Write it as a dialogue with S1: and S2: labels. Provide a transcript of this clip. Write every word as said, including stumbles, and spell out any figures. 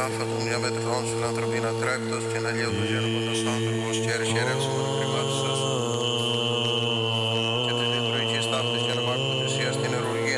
S1: άφατον, μια μετρών φιλανθρωπίνα τρέπτος και να λίγο το γένο κοντός άνθρωπος και έρχε ρεύσιμον